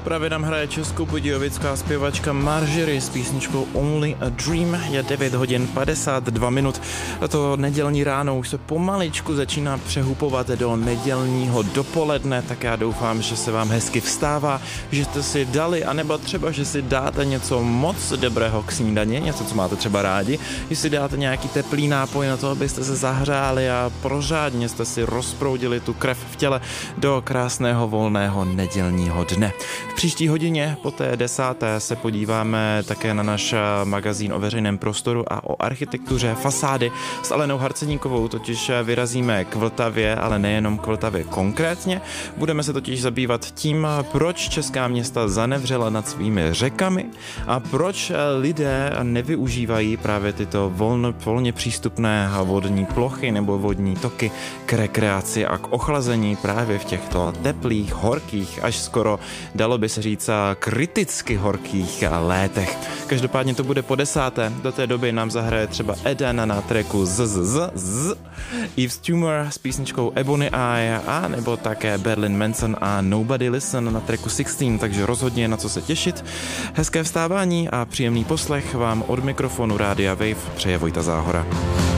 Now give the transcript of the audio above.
Právě nám hraje českobudějovická zpěvačka Marjorie s písničkou Only a Dream. Je 9 hodin 52 minut. A to nedělní ráno už se pomaličku začíná přehupovat do nedělního dopoledne, tak já doufám, že se vám hezky vstává, že jste si dali, anebo třeba, že si dáte něco moc dobrého k snídani, něco, co máte třeba rádi, že si dáte nějaký teplý nápoj na to, abyste se zahřáli a pořádně jste si rozproudili tu krev v těle do krásného volného nedělního dne. V příští hodině po té 10. se podíváme také na náš magazín o veřejném prostoru a o architektuře fasády s Alenou Harceníkovou, totiž vyrazíme k Vltavě, ale nejenom k Vltavě konkrétně. Budeme se totiž zabývat tím, proč česká města zanevřela nad svými řekami a proč lidé nevyužívají právě tyto volně přístupné vodní plochy nebo vodní toky k rekreaci a k ochlazení právě v těchto teplých, horkých, až skoro dalo by se říct kriticky horkých létech. Každopádně to bude po 10. Do té doby nám zahraje třeba Eden na tracku z Yves Tumor s písničkou Ebony Eye a nebo také Berlin Manson a Nobody Listen na tracku 16, takže rozhodně na co se těšit. Hezké vstávání a příjemný poslech vám od mikrofonu Rádia Wave přeje Vojta Záhora.